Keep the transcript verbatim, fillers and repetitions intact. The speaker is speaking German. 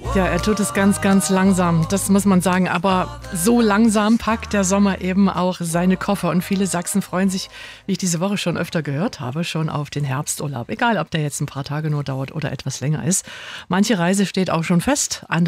Ja, er tut es ganz, ganz langsam, das muss man sagen. Aber so langsam packt der Sommer eben auch seine Koffer. Und viele Sachsen freuen sich, wie ich diese Woche schon öfter gehört habe, schon auf den Herbsturlaub. Egal, ob der jetzt ein paar Tage nur dauert oder etwas länger ist. Manche Reise steht auch schon fest. Andere